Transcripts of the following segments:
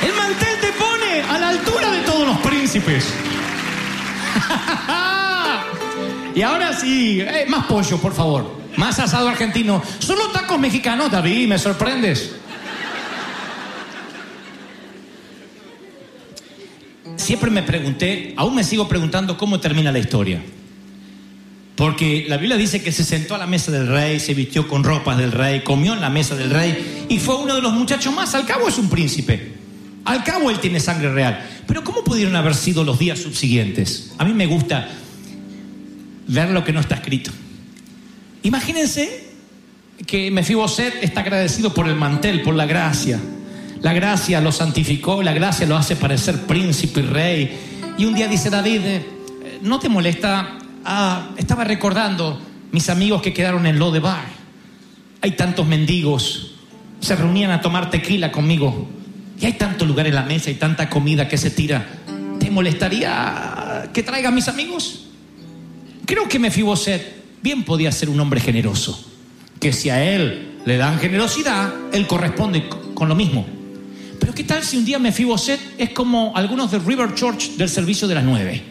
El mantel te pone a la altura de todos los príncipes. Y ahora sí, más pollo, por favor. Más asado argentino. Solo tacos mexicanos, David, me sorprendes. Siempre me pregunté, aún me sigo preguntando cómo termina la historia. Porque la Biblia dice que se sentó a la mesa del rey, se vistió con ropas del rey, comió en la mesa del rey y fue uno de los muchachos más. Al cabo es un príncipe. Al cabo él tiene sangre real. Pero ¿cómo pudieron haber sido los días subsiguientes? A mí me gusta ver lo que no está escrito. Imagínense que Mefiboset está agradecido por el mantel, por la gracia. La gracia lo santificó, la gracia lo hace parecer príncipe y rey. Y un día dice David, ¿no te molesta? Estaba recordando mis amigos que quedaron en Lodebar. Hay tantos mendigos, se reunían a tomar tequila conmigo. Y hay tanto lugar en la mesa y tanta comida que se tira. ¿Te molestaría que traiga a mis amigos? Creo que Mefiboset bien podía ser un hombre generoso, que si a él le dan generosidad, él corresponde con lo mismo. Pero ¿qué tal si un día Mefiboset es como algunos de River Church del servicio de las 9?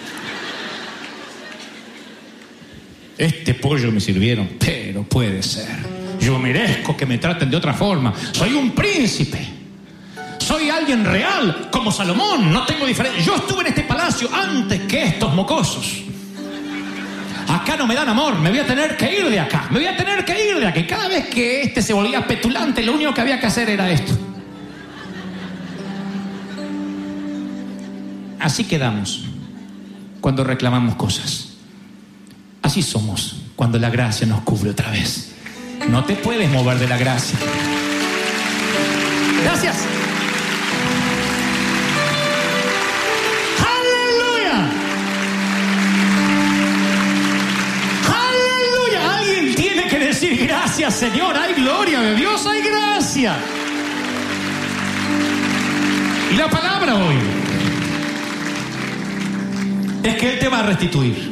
Este pollo me sirvieron, pero puede ser. Yo merezco que me traten de otra forma. Soy un príncipe. Soy alguien real, como Salomón. No tengo diferencia. Yo estuve en este palacio antes que estos mocosos. Acá no me dan amor, me voy a tener que ir de acá. Me voy a tener que ir de aquí. Cada vez que este se volvía petulante, lo único que había que hacer era esto. Así quedamos cuando reclamamos cosas. Así somos cuando la gracia nos cubre otra vez. No te puedes mover de la gracia. Gracias. ¡Aleluya! ¡Aleluya! Alguien tiene que decir gracias, Señor. Hay gloria de Dios, hay gracia. Y la palabra hoy es que Él te va a restituir.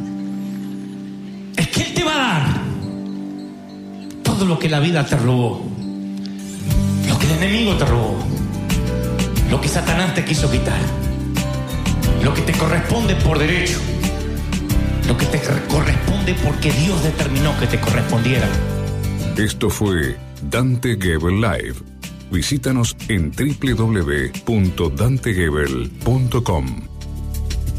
Es que Él te va a dar todo lo que la vida te robó, lo que el enemigo te robó, lo que Satanás te quiso quitar, lo que te corresponde por derecho, lo que te corresponde porque Dios determinó que te correspondiera. Esto fue Dante Gebel Live. Visítanos en www.dantegebel.com.